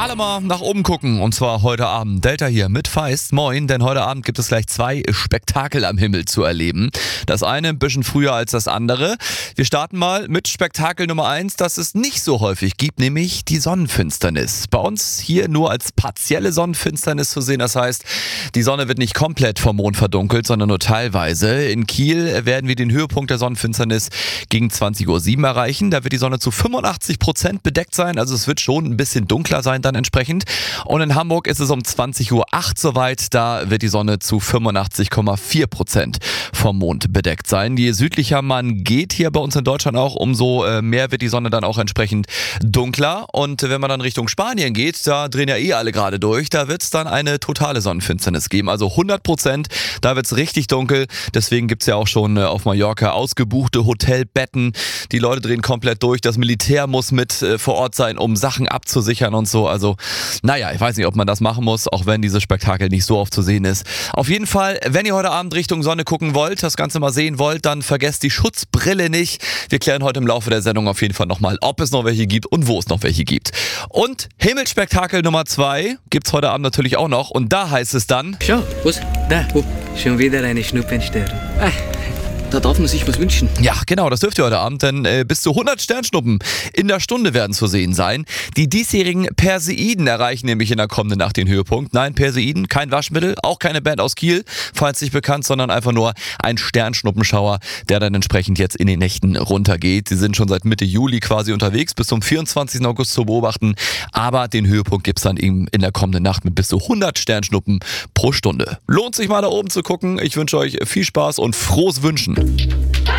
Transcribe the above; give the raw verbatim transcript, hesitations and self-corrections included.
Alle mal nach oben gucken und zwar heute Abend. Delta hier mit Feist. Moin, denn heute Abend gibt es gleich zwei Spektakel am Himmel zu erleben. Das eine ein bisschen früher als das andere. Wir starten mal mit Spektakel Nummer eins, das es nicht so häufig gibt, nämlich die Sonnenfinsternis. Bei uns hier nur als partielle Sonnenfinsternis zu sehen. Das heißt, die Sonne wird nicht komplett vom Mond verdunkelt, sondern nur teilweise. In Kiel werden wir den Höhepunkt der Sonnenfinsternis gegen zwanzig Uhr sieben erreichen. Da wird die Sonne zu fünfundachtzig Prozent bedeckt sein. Also es wird schon ein bisschen dunkler sein dann entsprechend. Und in Hamburg ist es um zwanzig Uhr acht soweit. Da wird die Sonne zu fünfundachtzig Komma vier Prozent vom Mond bedeckt sein. Je südlicher man geht hier bei uns in Deutschland auch, umso mehr wird die Sonne dann auch entsprechend dunkler. Und wenn man dann Richtung Spanien geht, da drehen ja eh alle gerade durch, da wird es dann eine totale Sonnenfinsternis geben. Also hundert Prozent, da wird es richtig dunkel. Deswegen gibt es ja auch schon auf Mallorca ausgebuchte Hotelbetten. Die Leute drehen komplett durch. Das Militär muss mit vor Ort sein, um Sachen abzusichern und so. Also, naja, ich weiß nicht, ob man das machen muss, auch wenn dieses Spektakel nicht so oft zu sehen ist. Auf jeden Fall, wenn ihr heute Abend Richtung Sonne gucken wollt, das Ganze mal sehen wollt, dann vergesst die Schutzbrille nicht. Wir klären heute im Laufe der Sendung auf jeden Fall nochmal, ob es noch welche gibt und wo es noch welche gibt. Und Himmelsspektakel Nummer zwei gibt's heute Abend natürlich auch noch und da heißt es dann... Schau, was? Da, oh, schon wieder eine Schnuppenstern. Ah. Da darf man sich was wünschen. Ja, genau, das dürft ihr heute Abend, denn äh, bis zu hundert Sternschnuppen in der Stunde werden zu sehen sein. Die diesjährigen Perseiden erreichen nämlich in der kommenden Nacht den Höhepunkt. Nein, Perseiden, kein Waschmittel, auch keine Band aus Kiel, falls nicht bekannt, sondern einfach nur ein Sternschnuppenschauer, der dann entsprechend jetzt in den Nächten runtergeht. Sie sind schon seit Mitte Juli quasi unterwegs, bis zum vierundzwanzigsten August zu beobachten. Aber den Höhepunkt gibt's dann eben in der kommenden Nacht mit bis zu hundert Sternschnuppen pro Stunde. Lohnt sich mal da oben zu gucken. Ich wünsche euch viel Spaß und frohes Wünschen.